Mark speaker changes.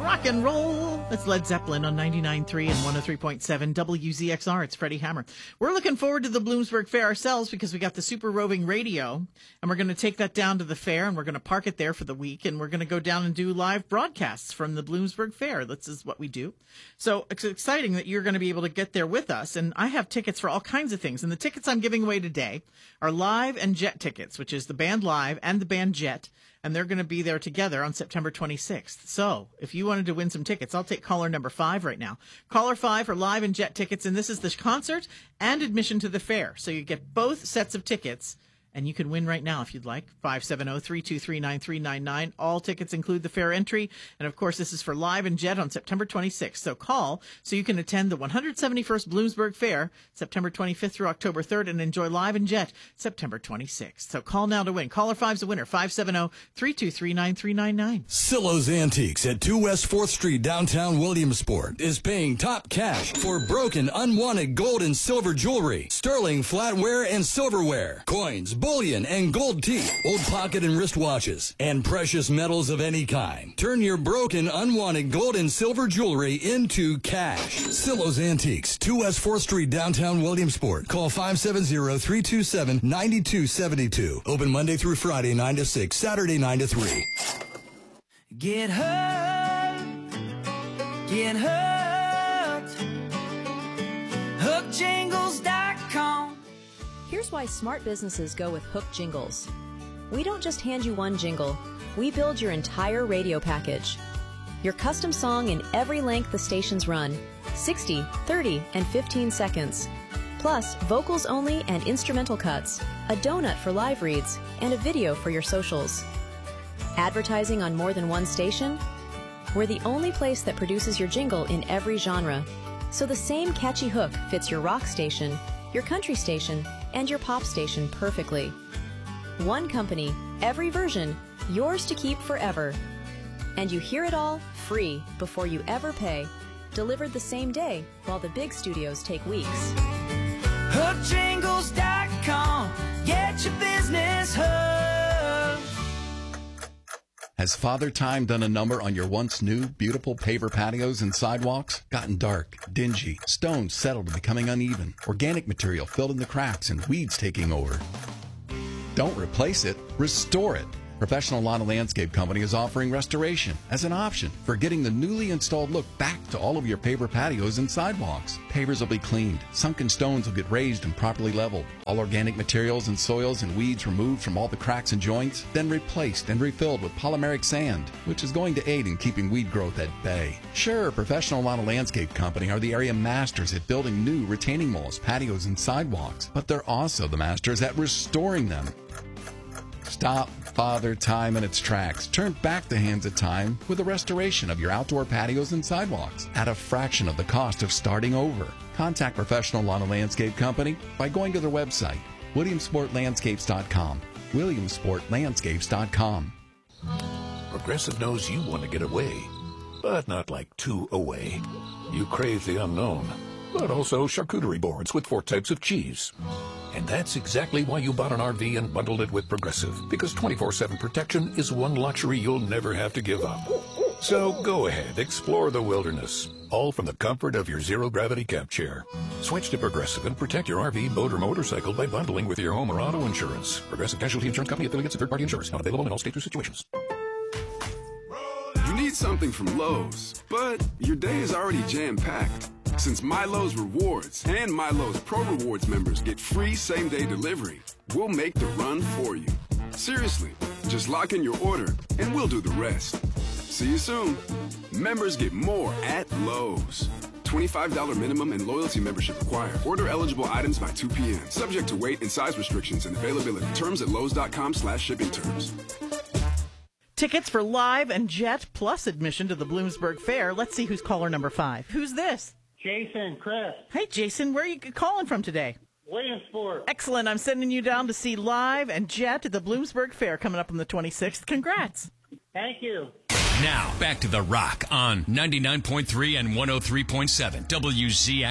Speaker 1: Rock and roll. It's Led Zeppelin on 99.3 and 103.7 WZXR. It's Freddie Hammer. We're looking forward to the Bloomsburg Fair ourselves because we got the Super Roving Radio, and we're going to take that down to the fair, and we're going to park it there for the week, and we're going to go down and do live broadcasts from the Bloomsburg Fair. This is what we do. So it's exciting that you're going to be able to get there with us, and I have tickets for all kinds of things. And the tickets I'm giving away today are Live and Jet tickets, which is the band Live and the band Jet. And they're going to be there together on September 26th. So if you wanted to win some tickets, I'll take caller number 5 right now. Caller 5 for Live and Jet tickets. And this is the concert and admission to the fair. So you get both sets of tickets. And you can win right now if you'd like. 570-323-9399. All tickets include the fair entry. And, of course, this is for Live and Jet on September 26th. So call so you can attend the 171st Bloomsburg Fair September 25th through October 3rd and enjoy Live and Jet September 26th. So call now to win. Caller 5's a winner. 570-323-9399.
Speaker 2: Silo's Antiques at 2 West 4th Street, downtown Williamsport, is paying top cash for broken, unwanted gold and silver jewelry, sterling flatware and silverware, coins, bullion and gold teeth, old pocket and wristwatches, and precious metals of any kind. Turn your broken, unwanted gold and silver jewelry into cash. Silo's Antiques, 2 West 4th Street, downtown Williamsport. Call 570-327-9272. Open Monday through Friday, 9 to 6, Saturday, 9 to 3.
Speaker 3: Get hooked. Get hooked. HookJingles.com.
Speaker 4: Here's why smart businesses go with Hook Jingles. We don't just hand you one jingle. We build your entire radio package. Your custom song in every length the stations run, 60, 30, and 15 seconds. Plus, vocals only and instrumental cuts, a donut for live reads, and a video for your socials. Advertising on more than one station? We're the only place that produces your jingle in every genre. So the same catchy hook fits your rock station, your country station, and your pop station perfectly. One company, every version, yours to keep forever. And you hear it all free before you ever pay. Delivered the same day while the big studios take weeks.
Speaker 3: HookJingles.com. Get your business hooked.
Speaker 5: Has Father Time done a number on your once new, beautiful paver patios and sidewalks? Gotten dark, dingy, stones settled and becoming uneven, organic material filled in the cracks, and weeds taking over? Don't replace it, restore it. Professional Lawn and Landscape Company is offering restoration as an option for getting the newly installed look back to all of your paver patios and sidewalks. Pavers will be cleaned, sunken stones will get raised and properly leveled, all organic materials and soils and weeds removed from all the cracks and joints, then replaced and refilled with polymeric sand, which is going to aid in keeping weed growth at bay. Sure, Professional Lawn and Landscape Company are the area masters at building new retaining walls, patios, and sidewalks, but they're also the masters at restoring them. Stop Father Time in its tracks. Turn back the hands of time with a restoration of your outdoor patios and sidewalks at a fraction of the cost of starting over. Contact Professional Lawn and Landscape Company by going to their website, WilliamsportLandscapes.com. WilliamsportLandscapes.com.
Speaker 6: Progressive knows you want to get away, but not like too away. You crave the unknown, but also charcuterie boards with 4 types of cheese. And that's exactly why you bought an RV and bundled it with Progressive, because 24/7 protection is one luxury you'll never have to give up. So go ahead, explore the wilderness, all from the comfort of your zero-gravity camp chair. Switch to Progressive and protect your RV, boat, or motorcycle by bundling with your home or auto insurance. Progressive Casualty Insurance Company, affiliates, and third-party insurance. Not available in all states or situations.
Speaker 7: You need something from Lowe's, but your day is already jam-packed. Since MyLowe's Rewards and MyLowe's Pro Rewards members get free same-day delivery, we'll make the run for you. Seriously, just lock in your order and we'll do the rest. See you soon. Members get more at Lowe's. $25 minimum and loyalty membership required. Order eligible items by 2 p.m. Subject to weight and size restrictions and availability. Terms at lowes.com/shipping terms.
Speaker 1: Tickets for Live and Jet plus admission to the Bloomsburg Fair. Let's see who's caller number 5. Who's this?
Speaker 8: Jason, Chris.
Speaker 1: Hey, Jason, where are you calling from today?
Speaker 8: Williamsport.
Speaker 1: Excellent. I'm sending you down to see Live and Jet at the Bloomsburg Fair coming up on the 26th. Congrats.
Speaker 8: Thank you.
Speaker 9: Now, back to The Rock on 99.3 and 103.7 WZX.